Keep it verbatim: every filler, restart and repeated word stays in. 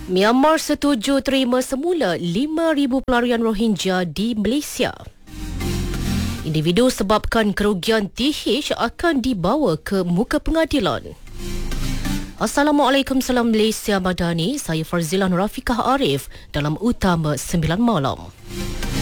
Myanmar setuju terima semula lima ribu pelarian Rohingya di Malaysia. Individu sebabkan kerugian T H akan dibawa ke muka pengadilan. Assalamualaikum, salam Malaysia Madani. Saya Farzilan Rafiqah Arif dalam Utama sembilan Malam.